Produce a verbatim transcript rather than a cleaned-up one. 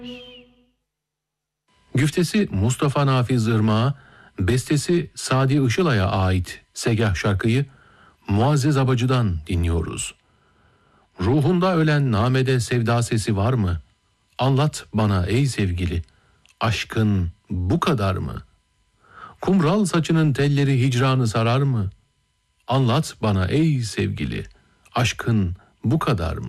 Güftesi Mustafa Nafiz Irmak'a, bestesi Sadi Işılay'a ait Segah şarkıyı Muazzez Abacı'dan dinliyoruz. Ruhunda ölen namede sevda sesi var mı? Anlat bana ey sevgili, aşkın bu kadar mı? Kumral saçının telleri hicranı sarar mı? Anlat bana ey sevgili, aşkın bu kadar mı?